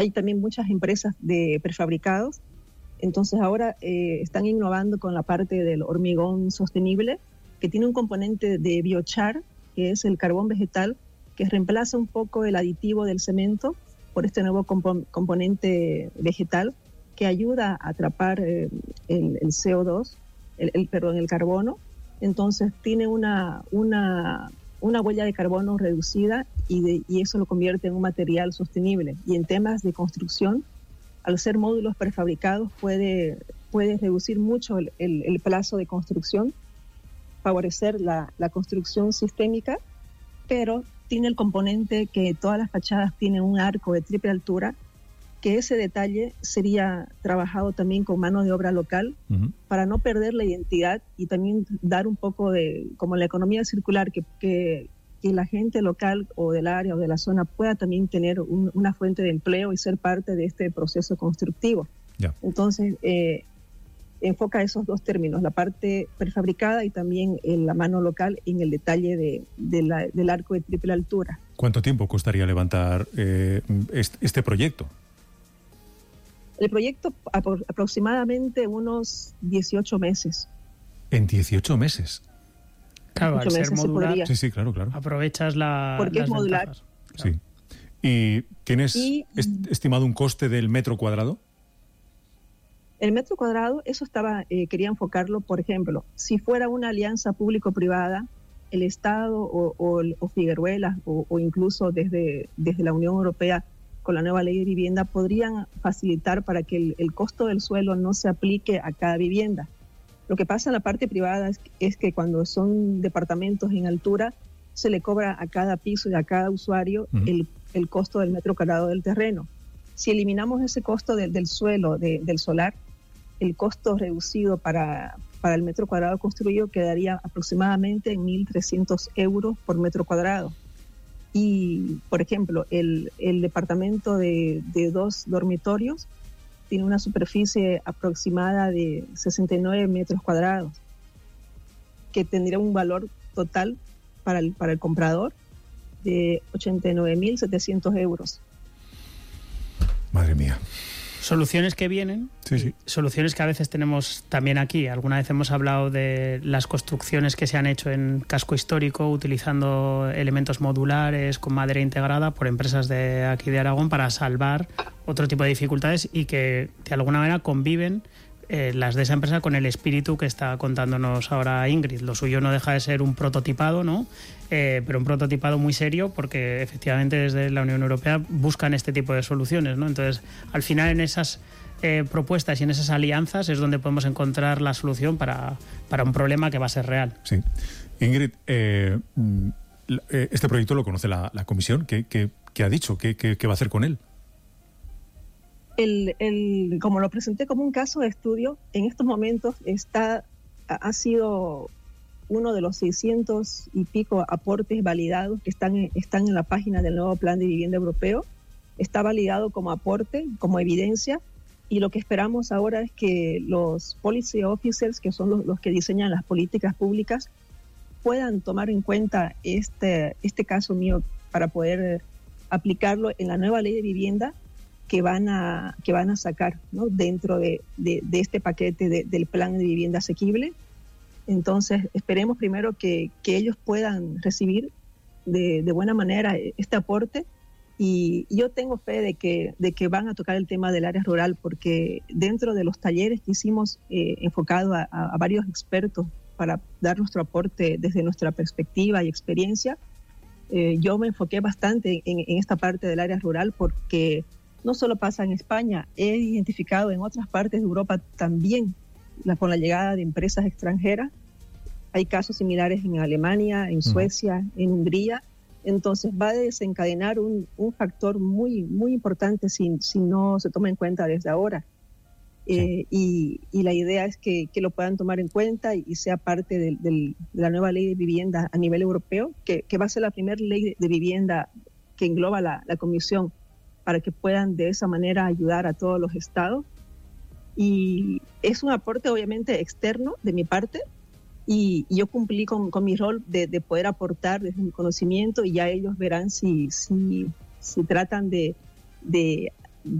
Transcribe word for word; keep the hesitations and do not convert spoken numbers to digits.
hay también muchas empresas de prefabricados. Entonces ahora eh, están innovando con la parte del hormigón sostenible, que tiene un componente de biochar, que es el carbón vegetal, que reemplaza un poco el aditivo del cemento por este nuevo compo- componente vegetal que ayuda a atrapar eh, el, el C O dos, el, el, perdón, el carbono. Entonces tiene una, una, una huella de carbono reducida y, de, y eso lo convierte en un material sostenible. Y en temas de construcción, al ser módulos prefabricados, puede, puede reducir mucho el, el, el plazo de construcción, favorecer la, la construcción sistémica, pero tiene el componente que todas las fachadas tienen un arco de triple altura, que ese detalle sería trabajado también con mano de obra local uh-huh. para no perder la identidad y también dar un poco de, como la economía circular, que, que, que la gente local o del área o de la zona pueda también tener un, una fuente de empleo y ser parte de este proceso constructivo. Yeah. Entonces, eh, enfoca esos dos términos, la parte prefabricada y también en la mano local en el detalle de, de la, del arco de triple altura. ¿Cuánto tiempo costaría levantar eh, este, este proyecto? El proyecto apro- aproximadamente unos dieciocho meses. ¿En dieciocho meses? Claro, al ser modular, sí, sí, claro, claro. aprovechas la, Porque las es modular. ventajas. Claro. Sí. ¿Y tienes y, est- estimado un coste del metro cuadrado? El metro cuadrado, eso estaba, eh, quería enfocarlo, por ejemplo, si fuera una alianza público-privada, el Estado o, o, o Figueruelas o, o incluso desde, desde la Unión Europea con la nueva ley de vivienda podrían facilitar para que el, el costo del suelo no se aplique a cada vivienda. Lo que pasa en la parte privada es, es que cuando son departamentos en altura, se le cobra a cada piso y a cada usuario uh-huh. el, el costo del metro cuadrado del terreno. Si eliminamos ese costo de, del suelo, de, del solar, el costo reducido para, para el metro cuadrado construido quedaría aproximadamente en mil trescientos euros por metro cuadrado. Y, por ejemplo, el, el departamento de, de dos dormitorios tiene una superficie aproximada de sesenta y nueve metros cuadrados, que tendría un valor total para el, para el comprador de ochenta y nueve mil setecientos euros. Madre mía. Soluciones que vienen, sí, sí. Soluciones que a veces tenemos también aquí. Alguna vez hemos hablado de las construcciones que se han hecho en casco histórico utilizando elementos modulares con madera integrada por empresas de aquí de Aragón para salvar otro tipo de dificultades y que de alguna manera conviven eh, las de esa empresa con el espíritu que está contándonos ahora Ingrid. Lo suyo no deja de ser un prototipado, ¿no? Eh, pero un prototipado muy serio porque efectivamente desde la Unión Europea buscan este tipo de soluciones, ¿no? Entonces, al final en esas eh, propuestas y en esas alianzas es donde podemos encontrar la solución para, para un problema que va a ser real. Sí. Ingrid, eh, este proyecto lo conoce la, la Comisión. ¿Qué, qué, qué ha dicho? ¿Qué, qué, ¿Qué va a hacer con él? El, el, como lo presenté como un caso de estudio, en estos momentos está, ha sido uno de los seiscientos y pico aportes validados que están en, están en la página del nuevo Plan de Vivienda Europeo. Está validado como aporte, como evidencia, y lo que esperamos ahora es que los policy officers, que son los, los que diseñan las políticas públicas, puedan tomar en cuenta este, este caso mío para poder aplicarlo en la nueva ley de vivienda que van a, que van a sacar, ¿no? dentro de, de, de este paquete de, del plan de vivienda asequible. Entonces, esperemos primero que, que ellos puedan recibir de, de buena manera este aporte y yo tengo fe de que, de que van a tocar el tema del área rural porque dentro de los talleres que hicimos eh, enfocado a, a varios expertos para dar nuestro aporte desde nuestra perspectiva y experiencia, eh, yo me enfoqué bastante en, en esta parte del área rural porque no solo pasa en España, he identificado en otras partes de Europa también la, con la llegada de empresas extranjeras. Hay casos similares en Alemania, en Suecia, uh-huh. en Hungría. Entonces va a desencadenar un, un factor muy, muy importante si, si no se toma en cuenta desde ahora. Sí. Eh, y, y la idea es que, que lo puedan tomar en cuenta y, y sea parte del, del, de la nueva ley de vivienda a nivel europeo, que, que va a ser la primera ley de, de vivienda que engloba la, la Comisión, para que puedan de esa manera ayudar a todos los estados. Y es un aporte obviamente externo de mi parte y, y yo cumplí con, con mi rol de, de poder aportar desde mi conocimiento y ya ellos verán si, si, si tratan de, de